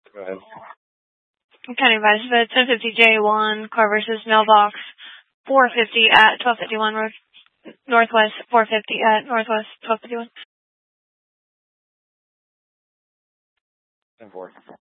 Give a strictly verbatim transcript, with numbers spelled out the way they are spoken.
Go ahead. County Advice Bed, ten fifty J one, car versus mailbox, four fifty at twelve fifty-one Road Northwest, four fifty at Northwest, twelve fifty-one. ten four.